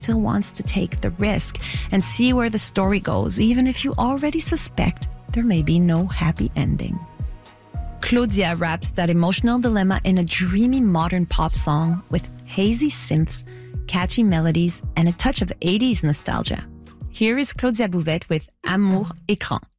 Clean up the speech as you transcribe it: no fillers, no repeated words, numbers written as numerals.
still wants to take the risk and see where the story goes, even if you already suspect there may be no happy ending. Claudia wraps that emotional dilemma in a dreamy modern pop song with hazy synths, catchy melodies, and a touch of 80s nostalgia. Here is Claudia Bouvette with Amour Écran.